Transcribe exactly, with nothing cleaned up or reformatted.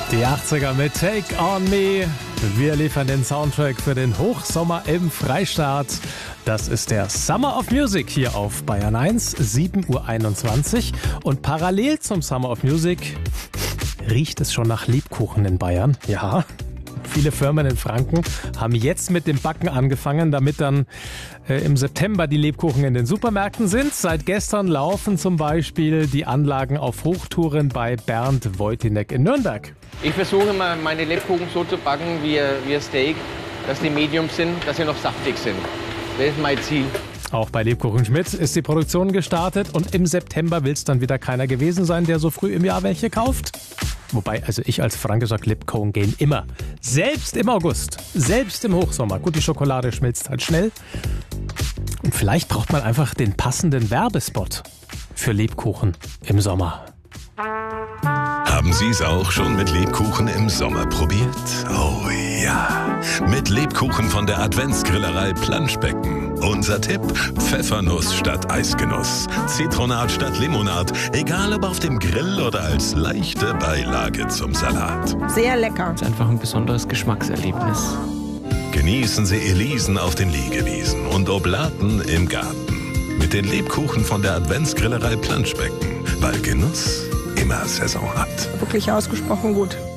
Die achtziger mit Take On Me. Wir liefern den Soundtrack für den Hochsommer im Freistaat. Das ist der Summer of Music hier auf Bayern eins, sieben Uhr einundzwanzig. Und parallel zum Summer of Music riecht es schon nach Lebkuchen in Bayern. Ja, viele Firmen in Franken haben jetzt mit dem Backen angefangen, damit dann äh, im September die Lebkuchen in den Supermärkten sind. Seit gestern laufen zum Beispiel die Anlagen auf Hochtouren bei Bernd Wojtynek in Nürnberg. Ich versuche immer, meine Lebkuchen so zu backen wie, wie ein Steak, dass die medium sind, dass sie noch saftig sind. Das ist mein Ziel. Auch bei Lebkuchen Schmidt ist die Produktion gestartet und im September will es dann wieder keiner gewesen sein, der so früh im Jahr welche kauft. Wobei, also ich als Franke sag, Lebkuchen gehen immer. Selbst im August, selbst im Hochsommer. Gut, die Schokolade schmilzt halt schnell. Und vielleicht braucht man einfach den passenden Werbespot für Lebkuchen im Sommer. Haben Sie es auch schon mit Lebkuchen im Sommer probiert? Oh ja, mit Lebkuchen von der Adventsgrillerei Planschbecken. Unser Tipp: Pfeffernuss statt Eisgenuss, Zitronat statt Limonad, egal ob auf dem Grill oder als leichte Beilage zum Salat. Sehr lecker. Das ist einfach ein besonderes Geschmackserlebnis. Genießen Sie Elisen auf den Liegewiesen und Oblaten im Garten. Mit den Lebkuchen von der Adventsgrillerei Planschbecken, weil Genuss immer Saison hat. Wirklich ausgesprochen gut.